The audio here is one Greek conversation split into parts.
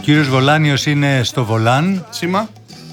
κύριος Βολάνιος είναι στο Βολάν. Σήμα.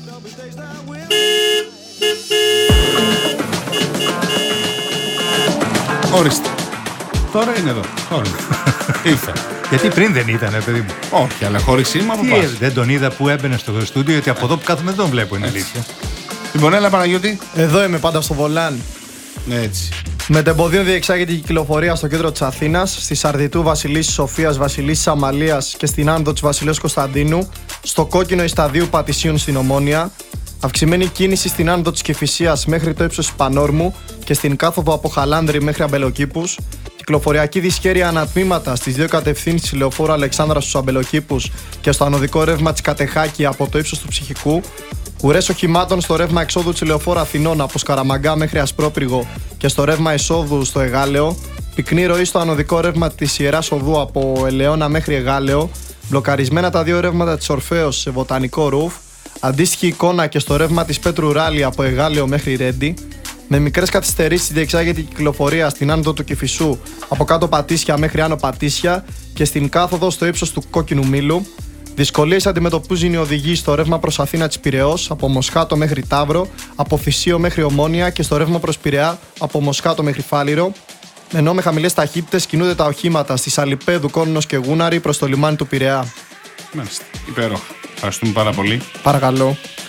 Ορίστε. Τώρα είναι εδώ. Τώρα. Ήρθε. Γιατί πριν δεν ήταν, παιδί μου. Όχι, αλλά χωρίς σήμα που πας. Δεν τον είδα που έμπαινε στο στούντιο, γιατί από εδώ που κάθομαι δεν τον βλέπω, είναι αλήθεια. Λοιπόν, έλα Παναγιώτη. Εδώ είμαι πάντα στο Βολάν. Έτσι. Μετεμποδίων διεξάγεται η κυκλοφορία στο κέντρο της Αθήνας, στη Σαρδιτού Βασιλίσσης Σοφίας, Βασιλίσσης Αμαλίας και στην άνοδο της Βασιλέως Κωνσταντίνου, στο κόκκινο Ισταδίου Πατησίων στην Ομόνια, αυξημένη κίνηση στην άνοδο της Κηφισίας μέχρι το ύψος της Πανόρμου και στην κάθοδο από Χαλάνδρη μέχρι Αμπελοκήπους, κυκλοφοριακή δυσχέρεια ανατμήματα στις δύο κατευθύνσεις λεωφόρου Αλεξάνδρας στους Αμπελοκήπους και στο ανωδικό ρεύμα της Κατεχάκη από το ύψος του Ψυχικού, ουρές οχημάτων στο ρεύμα εξόδου της λεωφόρου Αθηνών από Σκαραμαγκά μέχρι Ασπρόπυργο και στο ρεύμα εισόδου στο Εγάλεο, πυκνή ροή στο ανωδικό ρεύμα της Ιεράς Οδού από Ελαιώνα μέχρι Εγάλεο, μπλοκαρισμένα τα δύο ρεύματα της Ορφέως σε Βοτανικό Ρουφ, αντίστοιχη εικόνα και στο ρεύμα της Πέτρου Ράλη από Εγάλεο μέχρι Ρέντι, με μικρές καθυστερήσεις διεξάγεται η κυκλοφορία στην άνοδο του Κηφισού από κάτω Πατήσια μέχρι Άνω Πατήσια και στην κάθοδο στο ύψος του Κόκκινου Μήλου. Δυσκολίες αντιμετωπίζουν οι οδηγοί στο ρεύμα προς Αθήνα της Πειραιώς από Μοσχάτο μέχρι Ταύρο, από Θησίο μέχρι Ομόνια και στο ρεύμα προς Πειραιά από Μοσχάτο μέχρι Φάληρο. Ενώ με χαμηλές ταχύτητες κινούνται τα οχήματα στη Σαλιππέδου, Κόνινος και Γούναρη προς το λιμάνι του Πειραιά. Μάλιστα. Υπέροχα. Ευχαριστούμε πάρα πολύ. Παρακαλώ.